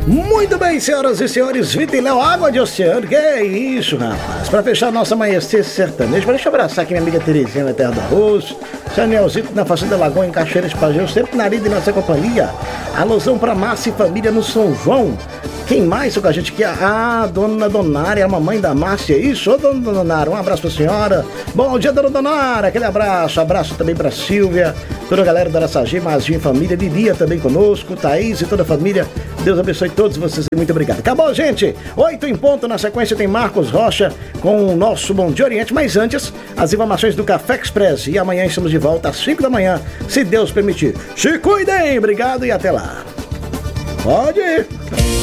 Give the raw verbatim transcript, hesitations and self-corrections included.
Muito bem, senhoras e senhores, Vitor e Léo, água de oceano, que é isso, rapaz. Pra fechar nossa manhã sertaneja, deixa eu abraçar aqui minha amiga Terezinha na Terra do Arroz, seu Nelzito na Fazenda Lagoa, em Cachoeira de Pajéu, sempre na lida e nossa companhia. Alusão pra Márcia e família no São João. Quem mais com a gente aqui? Ah, dona Donária, a mamãe da Márcia, isso? Ô, dona Donária, um abraço pra senhora. Bom dia, dona Donária, aquele abraço. Abraço também pra Silvia, toda a galera da Araçagi, Mazinho e família, Lilia também conosco, Thaís e toda a família. Deus abençoe todos vocês e muito obrigado. Acabou, gente. Oito em ponto, na sequência tem Marcos Rocha com o nosso Bom Dia Oriente, mas antes, as informações do Café Express. E amanhã estamos de volta às cinco da manhã, se Deus permitir. Se cuidem, obrigado e até lá. Pode ir.